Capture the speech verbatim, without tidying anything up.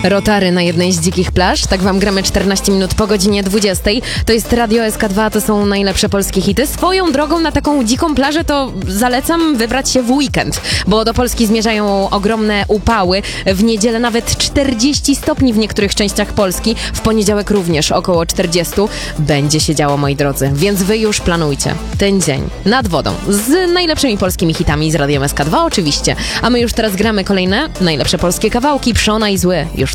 Rotary na jednej z dzikich plaż. Tak wam gramy czternaście minut po godzinie dwudziestej. To jest Radio S K dwa, to są najlepsze polskie hity. Swoją drogą na taką dziką plażę to zalecam wybrać się w weekend, bo do Polski zmierzają ogromne upały. W niedzielę nawet czterdzieści stopni w niektórych częściach Polski. W poniedziałek również około czterdzieści. Będzie się działo, moi drodzy, więc wy już planujcie ten dzień nad wodą z najlepszymi polskimi hitami z Radiem S K dwa oczywiście. A my już teraz gramy kolejne najlepsze polskie kawałki. Przona i Zły już